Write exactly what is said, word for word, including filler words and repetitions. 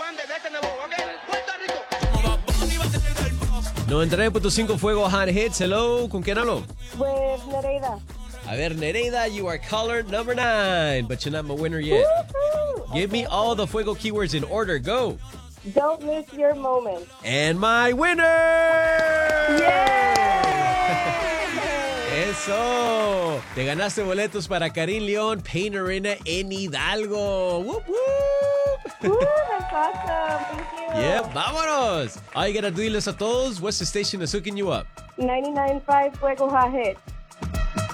noventa y nueve punto cinco Fuego Hot Hits. Hello, ¿con quién hablo? Pues Nereida. A ver, Nereida, you are caller number nine, but you're not my winner yet. Woohoo! Give me all the Fuego keywords in order. Go. Don't miss your moment. And my winner! ¡Eso! Te ganaste boletos para Karim León Pain Arena en Hidalgo. ¡Whoop, whoop! Woo, that's awesome. Thank you. Yep, vámonos. All you gotta do, a todos, what's the station that's hooking you up? ninety-nine point five Fuego Hot Hits.